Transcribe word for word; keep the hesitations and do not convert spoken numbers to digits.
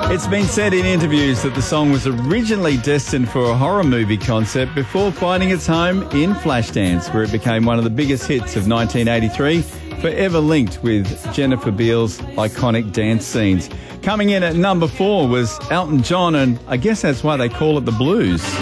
It's been said in interviews that the song was originally destined for a horror movie concept before finding its home in Flashdance, where it became one of the biggest hits of nineteen eighty-three, forever linked with Jennifer Beals' iconic dance scenes. Coming in at number four was Elton John, and I guess that's why they call it the blues.